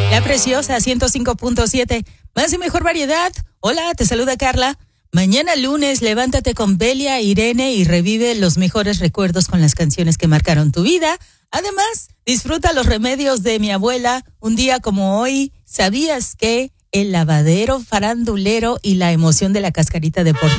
La Preciosa 105.7, más y mejor variedad. Hola, te saluda Carla. Mañana lunes, levántate con Belia, Irene y revive los mejores recuerdos con las canciones que marcaron tu vida. Además, disfruta los remedios de mi abuela. Un día como hoy, ¿sabías que el lavadero farandulero y la emoción de la cascarita deportiva